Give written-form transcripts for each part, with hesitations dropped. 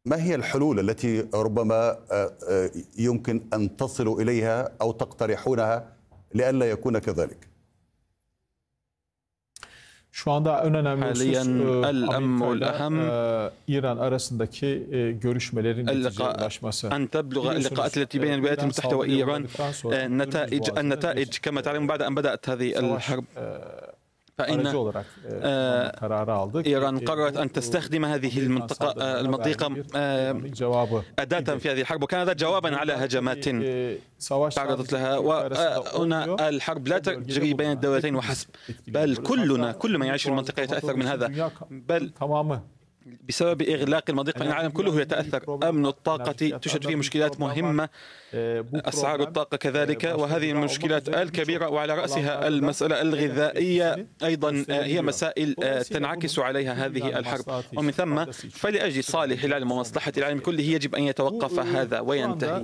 ما هي الحلول التي ربما يمكن أن تصلوا إليها أو تقترحونها لئلا يكون كذلك؟ Şu anda en önemli husus الأمر الأهم İran arasındaki görüşmelerin neticeye ulaşması. أن تبلغ اللقاءات التي بين الولايات المتحدة وإيران النتائج كما تعلم بعد أن بدأت هذه الحرب. فإن إيران قررت أن تستخدم هذه المضيقة أداة في هذه الحرب، وكان هذا جوابا على هجمات تعرضت لها. وهنا الحرب لا تجري بين الدولتين وحسب، بل كل من يعيش في المنطقة يتأثر من هذا، بل بسبب إغلاق المضيق فإن العالم كله يتأثر. أمن الطاقة تشهد فيه مشكلات مهمة، أسعار الطاقة كذلك، وهذه المشكلات الكبيرة وعلى رأسها المسألة الغذائية أيضا هي مسائل تنعكس عليها هذه الحرب. ومن ثم فلأجل صالح العالم ومصلحة العالم كله يجب أن يتوقف هذا وينتهي.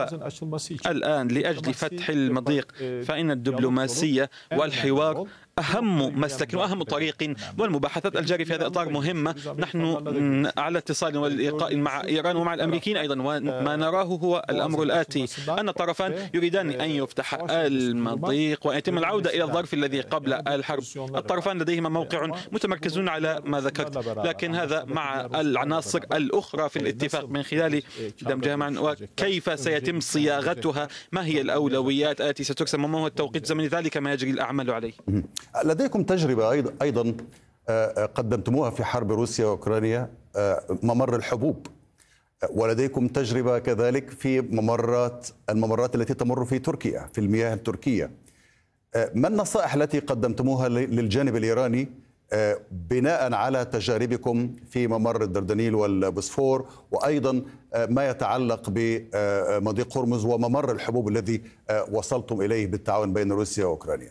والآن لأجل فتح المضيق فإن الدبلوماسية والحوار أهم مسلك وأهم طريق، والمباحثات الجارية في هذا الإطار مهمة. نحن على اتصال واللقاء مع إيران ومع الأمريكيين أيضا، وما نراه هو الأمر الآتي: أن الطرفان يريدان أن يفتح المضيق وأن يتم العودة إلى الظرف الذي قبل الحرب. الطرفان لديهما موقع متمركزون على ما ذكرت، لكن هذا مع العناصر الأخرى في الاتفاق من خلال دمجها معا، وكيف سيتم صياغتها، ما هي الأولويات التي سترسم، وما هو التوقيت الزمني، ذلك ما يجري الأعمال عليه. لديكم تجربة أيضا قدمتموها في حرب روسيا وأوكرانيا، ممر الحبوب، ولديكم تجربة كذلك في الممرات التي تمر في تركيا، في المياه التركية. ما النصائح التي قدمتموها للجانب الإيراني بناء على تجاربكم في ممر الدردنيل والبوسفور، وأيضا ما يتعلق بمضيق هرمز وممر الحبوب الذي وصلتم إليه بالتعاون بين روسيا وأوكرانيا؟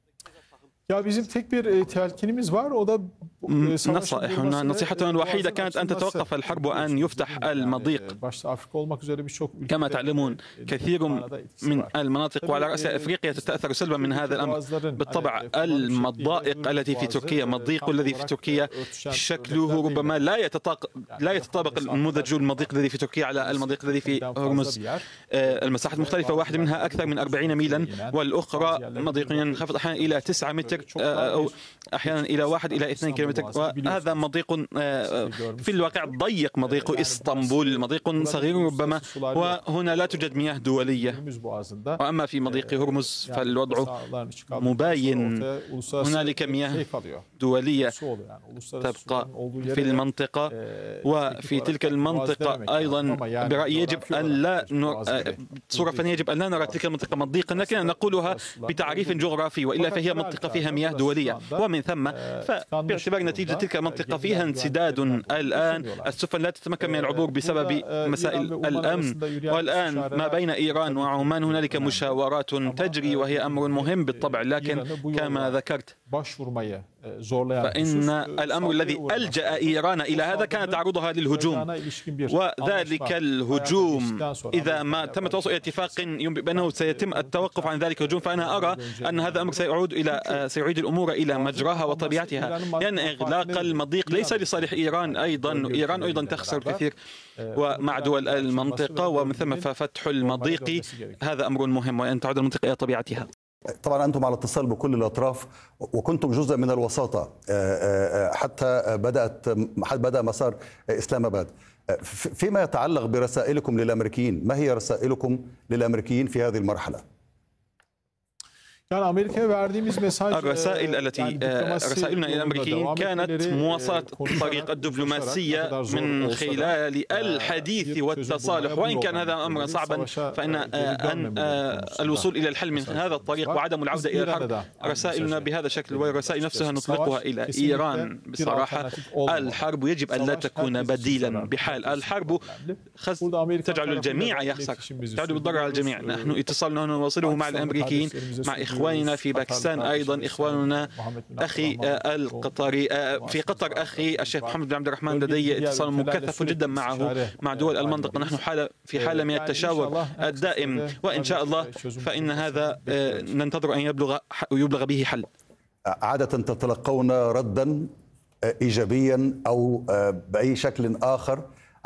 Ya bizim tek bir telkinimiz var, o da نصائحنا نصيحتنا الوحيدة كانت أن تتوقف الحرب وأن يفتح المضيق. كما تعلمون كثير من المناطق وعلى رأسها أفريقيا تتأثر سلبا من هذا الأمر. بالطبع المضائق التي في تركيا، المضيق الذي في تركيا شكله ربما لا يتطابق النموذج المضيق الذي في تركيا على المضيق الذي في هرمز. المساحات مختلفة، واحدة منها أكثر من 40 ميلا، والأخرى مضيق ينخفض أحيانا إلى 9 متر أو أحيانا إلى 1 إلى 2 كيلومتر. وهذا مضيق في الواقع ضيق، مضيق إسطنبول مضيق صغير ربما، وهنا لا توجد مياه دولية. وأما في مضيق هرمز فالوضع مباين، هنالك مياه دولية تبقى في المنطقة، وفي تلك المنطقة أيضا برأيي يجب أن لا صورة فنية يجب أن لا نرى تلك المنطقة مضيقا، لكن نقولها بتعريف جغرافي، وإلا فهي منطقة فيها مياه دولية. ومن ثم باعتبار نتيجة تلك المنطقة فيها انسداد الآن، السفن لا تتمكن من العبور بسبب مسائل الأمن. والآن ما بين إيران وعمان هنالك مشاورات تجري، وهي أمر مهم بالطبع، لكن كما ذكرت فإن الأمر الذي ألجأ إيران إلى هذا كان تعرضها للهجوم، وذلك الهجوم إذا ما تم التوصل إلى اتفاق بأنه سيتم التوقف عن ذلك الهجوم، فأنا أرى أن هذا الأمر سيعيد الأمور إلى مجراها وطبيعتها، لأن إغلاق المضيق ليس لصالح إيران أيضا، إيران أيضا تخسر كثير ومع دول المنطقة، ومن ثم ففتح المضيق هذا أمر مهم، وأن تعود المنطقة إلى طبيعتها. طبعا أنتم على اتصال بكل الأطراف، وكنتم جزء من الوساطة حتى بدأ مسار إسلام آباد. فيما يتعلق برسائلكم للأمريكيين، ما هي رسائلكم للأمريكيين في هذه المرحلة؟ الرسائل التي رسائلنا إلى الأمريكيين كانت مواصلة طريق الدبلوماسية من خلال الحديث والتصالح، وإن كان هذا أمرا صعبا فإن الوصول إلى الحل من هذا الطريق وعدم العودة إلى الحرب. رسائلنا بهذا الشكل، والرسائل نفسها نطلقها إلى إيران بصراحة: الحرب يجب أن لا تكون بديلا بحال. الحرب تجعل الجميع يخسر، تعود بالضرر على الجميع. نحن اتصالنا نواصله مع الأمريكيين، مع إخواننا في باكستان أيضا، إخواننا أخي القطري في قطر، أخي الشيخ محمد بن عبد الرحمن لدي اتصال مكثف جدا معه، مع دول المنطقة. نحن في حالة من التشاور الدائم، وإن شاء الله فإن هذا ننتظر أن يبلغ به حل. عادة تتلقون ردا إيجابيا أو بأي شكل آخر